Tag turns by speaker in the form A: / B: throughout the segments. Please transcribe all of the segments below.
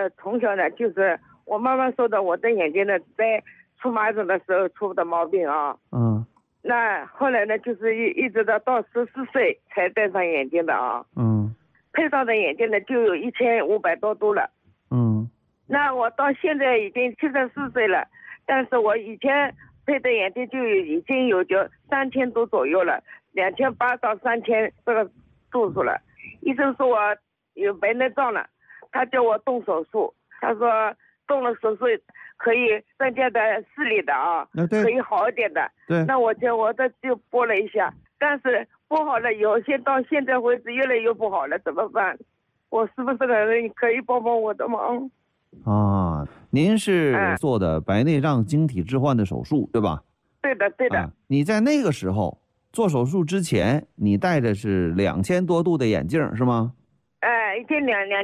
A: 从小呢，就是我妈妈说的，我的眼睛呢，在出麻疹的时候出的毛病啊。
B: 嗯
A: 那后来呢，就是一直到14岁才戴上眼镜的啊。
B: 嗯
A: 配上的眼镜呢，就有1500多度了。
B: 嗯
A: 那我到现在已经74岁了，但是我以前配的眼镜就已经有就3000度左右了，2800到3000这个度数了。医生说我有白内障了，他叫我动手术，他说动了手术可以增加的视力的啊，
B: 对
A: 可以好一点的。
B: 对，
A: 那我这就拨了一下，但是拨好了以后，到现在为止越来越不好了，怎么办？我是不是可以帮帮我的忙？
B: 啊，您是做的白内障晶体置换的手术，对吧？
A: 对的，对的。
B: 你在那个时候做手术之前，你戴的是2000多度的眼镜是吗？
A: 已经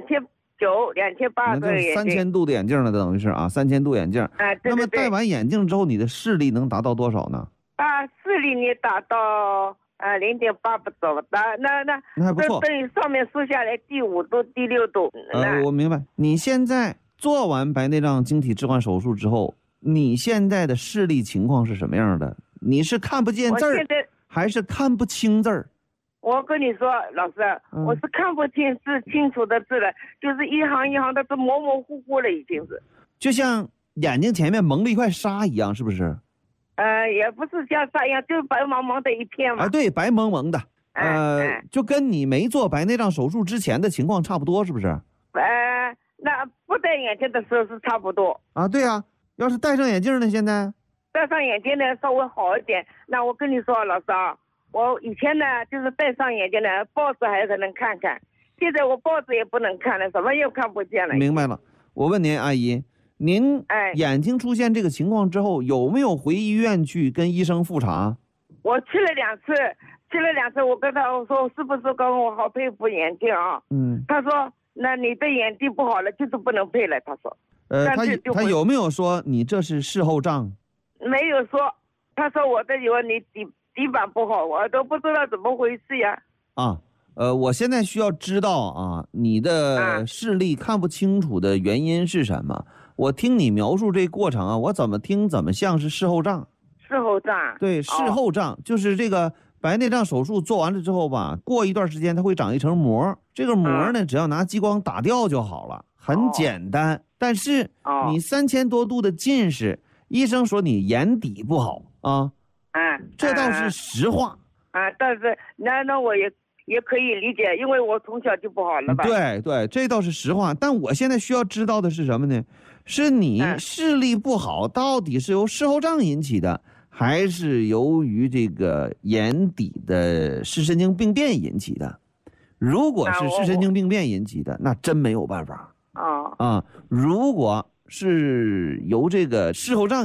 A: 2900、2800的眼镜
B: ，3000度的眼镜了，等于是啊，3000度眼镜。
A: 对。
B: 那么戴完眼镜之后，你的视力能达到多少呢？
A: 视力你达到0.8不走的，那
B: 还不错。
A: 等于上面数下来第5度、第6度。
B: 我明白。你现在做完白内障晶体置换手术之后，你现在的视力情况是什么样的？你是看不见字儿，还是看不清字儿？
A: 我跟你说，老师，我是看不清清楚的字了，就是一行一行的都模模糊糊了，已经是。
B: 就像眼睛前面蒙了一块纱一样，是不是？
A: 也不是像沙一样，就白茫茫的一片嘛。
B: 对，白蒙蒙的。就跟你没做白内障手术之前的情况差不多，是不是？
A: 那不戴眼镜的时候是差不多。
B: 对啊，要是戴上眼镜呢，现在？
A: 戴上眼镜呢稍微好一点。那我跟你说，老师啊，我以前呢就是戴上眼镜呢，报纸还可能看看，现在我报纸也不能看了，什么也看不见了。
B: 明白了。我问您，阿姨，您眼睛出现这个情况之后，有没有回医院去跟医生复查？
A: 我去了2次，我跟他说是不是跟我好配副眼镜啊？他说那你的眼睛不好了，就是不能配了。他说，
B: 他有没有说你这是事后障？
A: 没有说，他说我的你底板不好，我都不知道怎么回事呀。
B: 我现在需要知道你的视力看不清楚的原因是什么？我听你描述这过程我怎么听怎么像是事后障。
A: 事后障？
B: 对，事后障就是这个白内障手术做完了之后吧，过一段时间它会长一层膜，这个膜呢，只要拿激光打掉就好了，很简单。但是你3000多度的近视，医生说你眼底不好这倒是实话
A: 但是那我也可以理解，因为我从小就不好了吧。
B: 对，这倒是实话。但我现在需要知道的是什么呢？是你视力不好到底是由事后障引起的，还是由于这个眼底的视神经病变引起的？如果是视神经病变引起的，那真没有办法。如果是由这个事后障